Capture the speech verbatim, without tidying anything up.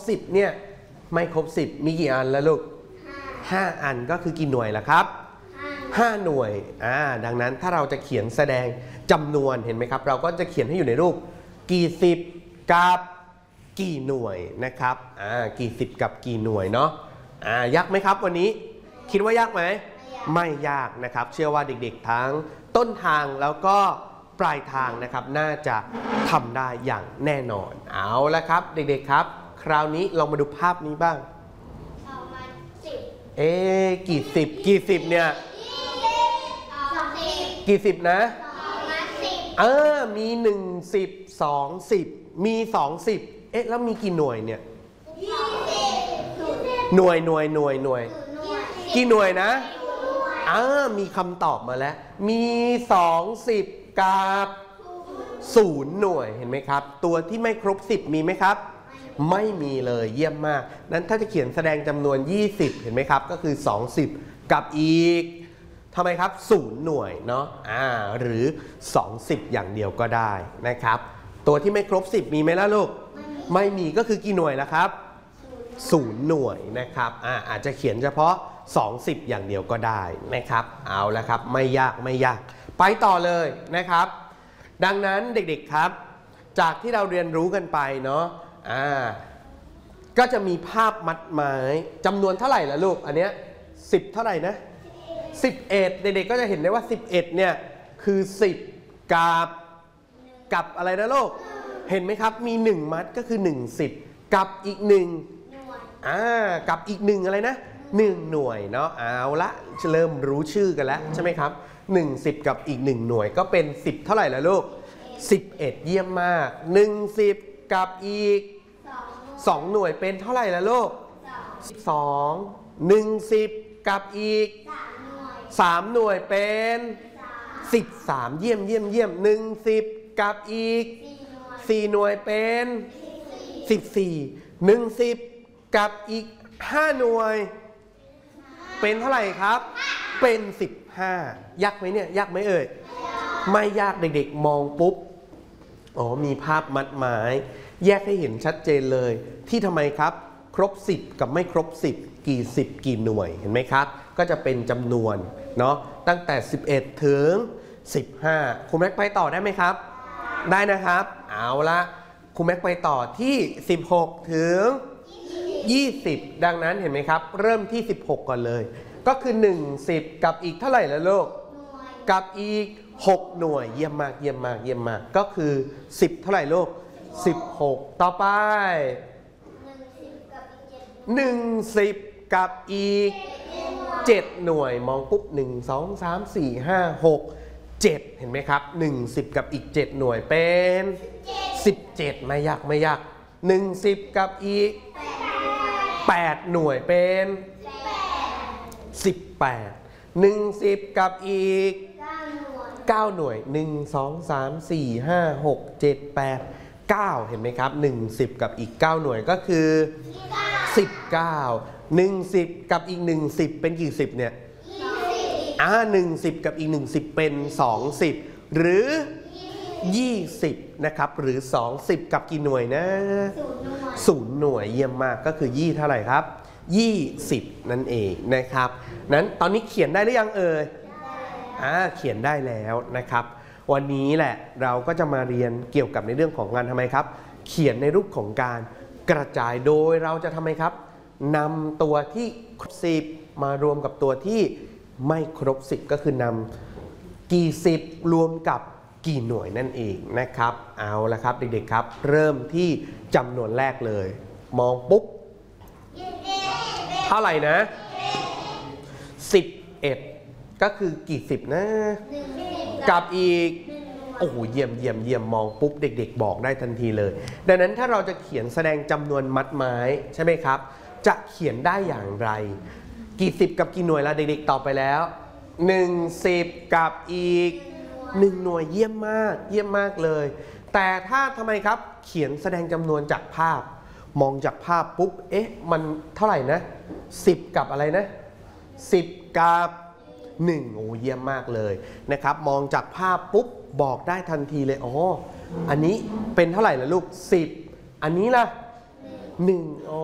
สิบเนี่ยไม่ครบสิบมีกี่อันแล้วลูกห้าอันก็คือกี่หน่วยล่ะครับห้าหน่วยอ่าดังนั้นถ้าเราจะเขียนแสดงจำนวนเห็นไหมครับเราก็จะเขียนให้อยู่ในรูปกี่สิบกับกี่หน่วยนะครับอ่ากี่สิบกับกี่หน่วยเนาะอ่ายากไหมครับวันนี้คิดว่ายากไหมไม่ยากนะครับเชื่อว่าเด็กๆทั้งต้นทางแล้วก็ปลายทางนะครับน่าจะทำได้อย่างแน่นอนเอาละครับเด็กๆครับคราวนี้ลองมาดูภาพนี้บ้างเอ๊ะกี่สิบกี่สิบเนี่ยกี่สิบนะเออมีหนึ่งสิบสองสิบมีสองสิบเอ๊ะแล้วมีกี่หน่วยเนี่ยหน่วยหน่วยหน่วยหน่วยกี่หน่วยนะอ่ามีคำตอบมาแล้วมีสองสิบกับศูนย์หน่วยเห็นไหมครับตัวที่ไม่ครบสิบมีไหมครับไม่มีเลยเยี่ยมมากนั้นถ้าจะเขียนแสดงจำนวนยี่สิบเห็นไหมครับก็คือสองสิบกับอีกทำไมครับศูนย์หน่วยเนาะอ่าหรือสองสิบอย่างเดียวก็ได้นะครับตัวที่ไม่ครบสิบมีไหมล่ะลูกไม่มีก็คือกี่หน่วยล่ะครับศูนย์หน่วยนะครับอ่าอาจจะเขียนเฉพาะสองสิบอย่างเดียวก็ได้นะครับเอาละครับไม่ยากไม่ยากไปต่อเลยนะครับดังนั้นเด็กๆครับจากที่เราเรียนรู้กันไปเนาะอ่าก็จะมีภาพมัดไม้จำนวนเท่าไหร่ล่ะลูกอันเนี้ยสิบเท่าไหร่นะสิบเอ็ดเด็กๆก็จะเห็นได้ว่าสิบเอ็ดเนี่ยคือสิบกับกับอะไรนะลูกเห็นไหมครับมีหนึ่งมัดก็คือหนึ่งสิบกับอีกหนึ่งอ่ากับอีกหนึ่งอะไรนะหนึ่งหน่วยเนาะเอาละเริ่มรู้ชื่อกันแล้วใช่ไหมครับหนึ่งสิบกับอีกหนึ่งหน่วยก็เป็นสิบเท่าไหร่ล่ะลูกสิบเอ็ดเยี่ยมมากหนึ่งสิบกับอีกสองหน่วยเป็นเท่าไหร่ล่ะลูกสิบสองหนึ่งสิบกับอีกสามหน่วยเป็นสิบสามเยี่ยมเยี่ยมเยี่ยมหนึ่งสิบกับอีกสี่หน่วยเป็นสิบสี่หนึ่งสิบกับอีกห้าหน่วยเป็นเท่าไหร่ครับเป็นสิบห้ายากไหมเนี่ยยากไหมเอ่ยไม่ยากเด็กๆมองปุ๊บอ๋อมีภาพมัดไม้แยกให้เห็นชัดเจนเลยที่ทำไมครับครบสิบกับไม่ครบสิบกี่สิบกี่หน่วยเห็นไหมครับก็จะเป็นจำนวนเนาะตั้งแต่สิบเอ็ดถึงสิบห้าครูแม็กไปต่อได้ไหมครับได้นะครับเอาละครูแม็กไปต่อที่สิบหกถึงยี่สิบดังนั้นเห็นไหมครับเริ่มที่สิบหกก่อนเลยก็คือหนึ่งสิบกับอีกเท่าไหร่ละลูกกับอีกหกหน่วยเยี่ยมมากเยี่ยมมากเยี่ยมมากก็คือสิบเท่าไหร่ลูกสิบหกต่อไปหนึ่งสิบกับอีกเจ็ดหน่วยมองปุ๊บหนึ่ง สอง สาม สี่ ห้า หก เจ็ดเห็นไหมครับหนึ่งสิบกับอีกเจ็ดหน่วยเป็นสิบเจ็ดไม่ยากไม่ยากหนึ่งสิบกับอีกแปดหน่วยเป็นสิบแปดหนึ่งสิบกับอีกเก้าหน่วยหนึ่ง สอง สาม สี่ ห้า หก เจ็ด แปด เก้าเห็นไหมครับหนึ่งสิบกับอีกเก้าหน่วยก็คือสิบเก้า หนึ่งสิบกับอีกหนึ่งสิบเป็นกี่สิบเนี่ยอ่าหนึ่งสิบกับอีกหนึ่งสิบเป็นสองสิบหรือยี่สิบนะครับหรือสองสิบกับกี่หน่วยนะศูนย์หน่วยเยี่ยมมากก็คือยี่เท่าไหร่ครับยี่สิบนั่นเองนะครับนั้นตอนนี้เขียนได้หรือยังเอ่ยอ่าเขียนได้แล้วนะครับวันนี้แหละเราก็จะมาเรียนเกี่ยวกับในเรื่องของงานทำไมครับเขียนในรูปของการกระจายโดยเราจะทำไมครับนำตัวที่ครบสิบมารวมกับตัวที่ไม่ครบสิบก็คือนำกี่สิบรวมกับกี่หน่วยนั่นเองนะครับเอาละครับเด็กๆครับเริ่มที่จำนวนแรกเลยมองปุ๊บเท่าไหร่นะสิบเอ็ดก็คือกี่สิบนะกับอีกโอ้โหเยี่ยมเยี่ยมเยี่ยมมองปุ๊บเด็กๆบอกได้ทันทีเลยดังนั้นถ้าเราจะเขียนแสดงจำนวนมัดไม้ใช่ไหมครับจะเขียนได้อย่างไรกี่สิบกับกี่หน่วยละเด็กๆตอบไปแล้วหนึ่งสิบกับอีกหนึ่งหน่วยเยี่ยมมากเยี่ยมมากเลยแต่ถ้าทำไมครับเขียนแสดงจำนวนจากภาพมองจากภาพปุ๊บเอ๊ะมันเท่าไหร่นะสิบกับอะไรนะสิบกับหนึ่งโอ้เยี่ยมมากเลยนะครับมองจากภาพปุ๊บบอกได้ทันทีเลยอ๋ออันนี้เป็นเท่าไหร่ล่ะลูกสิบอันนี้ล่ะหนึ่งอ๋อ